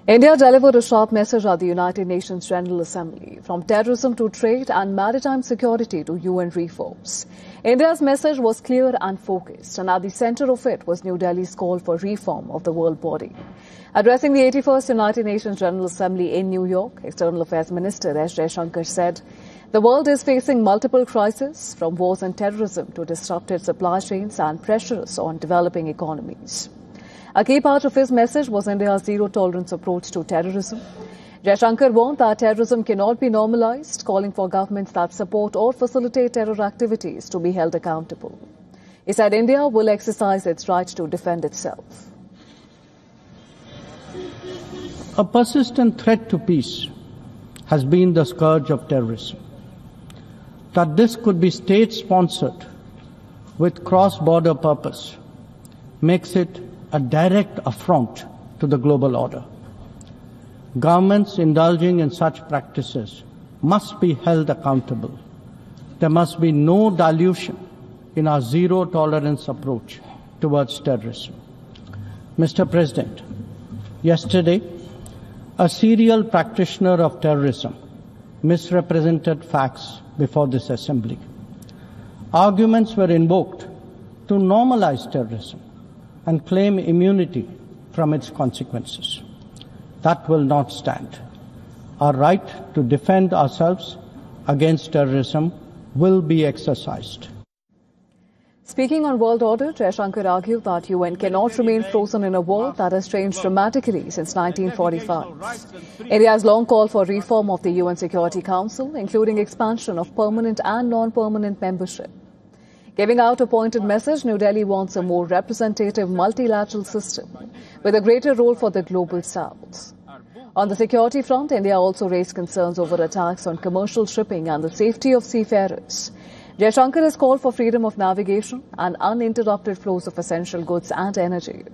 India delivered a sharp message at the United Nations General Assembly, from terrorism to trade and maritime security to UN reforms. India's message was clear and focused, and at the center of it was New Delhi's call for reform of the world body. Addressing the 81st United Nations General Assembly in New York, External Affairs Minister S. Jaishankar said, "The world is facing multiple crises, from wars and terrorism to disrupted supply chains and pressures on developing economies." A key part of his message was India's zero-tolerance approach to terrorism. Jaishankar warned that terrorism cannot be normalized, calling for governments that support or facilitate terror activities to be held accountable. He said India will exercise its right to defend itself. A persistent threat to peace has been the scourge of terrorism. That this could be state-sponsored with cross-border purpose makes it a direct affront to the global order. Governments indulging in such practices must be held accountable. There must be no dilution in our zero-tolerance approach towards terrorism. Mr. President, yesterday, a serial practitioner of terrorism misrepresented facts before this assembly. Arguments were invoked to normalize terrorism and claim immunity from its consequences. That will not stand. Our right to defend ourselves against terrorism will be exercised. Speaking on world order, Jaishankar argued that UN cannot remain frozen in a world that has changed dramatically since 1945. India has long called for reform of the UN Security Council, including expansion of permanent and non-permanent membership. Giving out a pointed message, New Delhi wants a more representative multilateral system with a greater role for the global south. On the security front, India also raised concerns over attacks on commercial shipping and the safety of seafarers. Jaishankar has called for freedom of navigation and uninterrupted flows of essential goods and energy.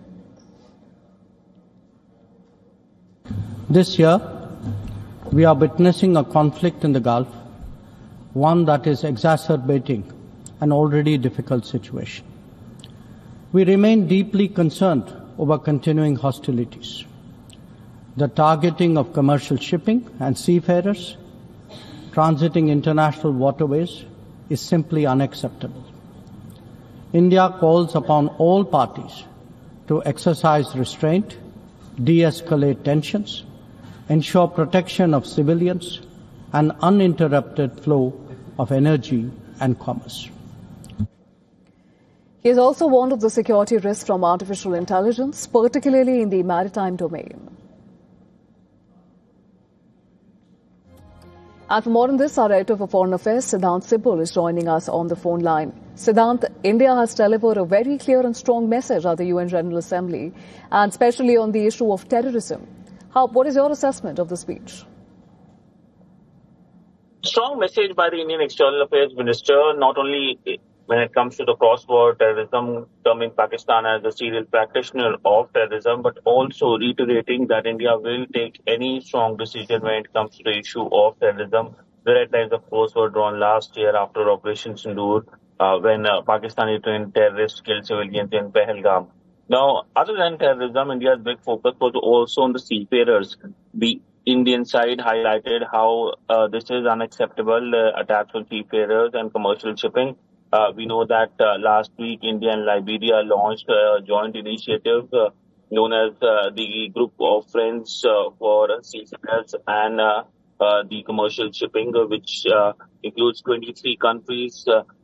This year, we are witnessing a conflict in the Gulf, one that is exacerbating an already difficult situation. We remain deeply concerned over continuing hostilities. The targeting of commercial shipping and seafarers transiting international waterways is simply unacceptable. India calls upon all parties to exercise restraint, de-escalate tensions, ensure protection of civilians, and uninterrupted flow of energy and commerce. He has also warned of the security risks from artificial intelligence, particularly in the maritime domain. And for more on this, our editor for Foreign Affairs, Siddhant Sibul, is joining us on the phone line. Siddhant, India has delivered a very clear and strong message at the UN General Assembly, and especially on the issue of terrorism. What is your assessment of the speech? Strong message by the Indian External Affairs Minister, not only when it comes to the cross-border terrorism, terming Pakistan as the serial practitioner of terrorism, but also reiterating that India will take any strong decision when it comes to the issue of terrorism. The red lines, of course, were drawn last year after Operation Sindoor, when Pakistani trained terrorists killed civilians in Pahalgam. Now, other than terrorism, India's big focus was also on the seafarers. The Indian side highlighted how this is unacceptable, attacks on seafarers and commercial shipping. We know that last week India and Liberia launched a joint initiative known as the Group of Friends for Seafarers and the Commercial Shipping, which includes 23 countries